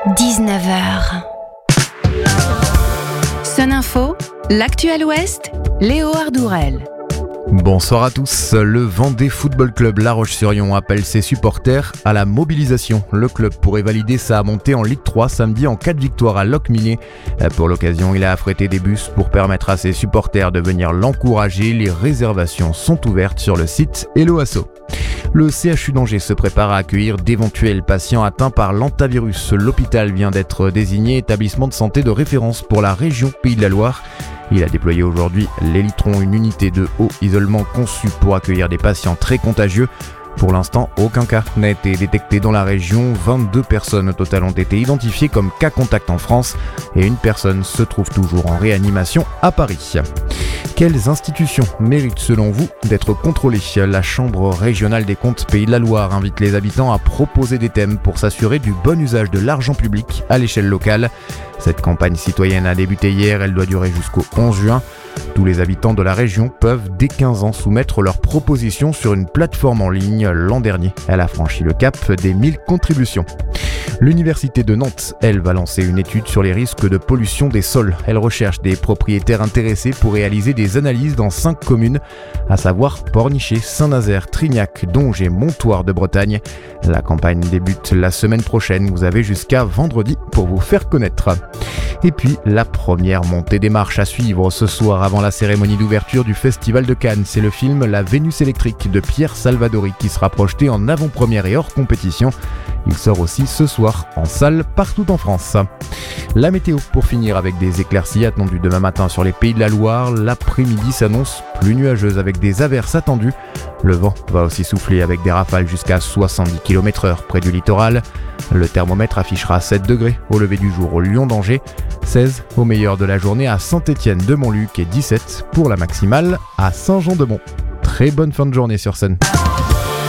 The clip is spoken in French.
19h. Sun Info, l'actuel Ouest, Léo Ardourel. Bonsoir à tous. Le Vendée Football Club La Roche-sur-Yon appelle ses supporters à la mobilisation. Le club pourrait valider sa montée en Ligue 3 samedi en cas de victoire à Locmilliers. Pour l'occasion, il a affrété des bus pour permettre à ses supporters de venir l'encourager. Les réservations sont ouvertes sur le site Hello Asso. Le CHU d'Angers se prépare à accueillir d'éventuels patients atteints par l'hantavirus. L'hôpital vient d'être désigné établissement de santé de référence pour la région Pays de la Loire. Il a déployé aujourd'hui l'Elitron, une unité de haut isolement conçue pour accueillir des patients très contagieux. Pour l'instant, aucun cas n'a été détecté dans la région. 22 personnes au total ont été identifiées comme cas contact en France et une personne se trouve toujours en réanimation à Paris. Quelles institutions méritent selon vous d'être contrôlées ? La Chambre régionale des comptes Pays de la Loire invite les habitants à proposer des thèmes pour s'assurer du bon usage de l'argent public à l'échelle locale. Cette campagne citoyenne a débuté hier, elle doit durer jusqu'au 11 juin. Tous les habitants de la région peuvent dès 15 ans soumettre leurs propositions sur une plateforme en ligne. L'an dernier, elle a franchi le cap des 1000 contributions. L'Université de Nantes, elle, va lancer une étude sur les risques de pollution des sols. Elle recherche des propriétaires intéressés pour réaliser des analyses dans 5 communes, à savoir Pornichet, Saint-Nazaire, Trignac, Donge et Montoire de Bretagne. La campagne débute la semaine prochaine. Vous avez jusqu'à vendredi pour vous faire connaître. Et puis, la première montée des marches à suivre ce soir avant la cérémonie d'ouverture du Festival de Cannes. C'est le film La Vénus électrique de Pierre Salvadori qui sera projeté en avant-première et hors compétition. Il sort aussi ce soir en salle partout en France. La météo pour finir avec des éclaircies attendues demain matin sur les Pays de la Loire. L'après-midi s'annonce plus nuageuse avec des averses attendues. Le vent va aussi souffler avec des rafales jusqu'à 70 km/h près du littoral. Le thermomètre affichera 7 degrés au lever du jour au Lion d'Angers, 16 au meilleur de la journée à Saint-Étienne de Montluc et 17 pour la maximale à Saint-Jean-de-Mont. Très bonne fin de journée sur Sun.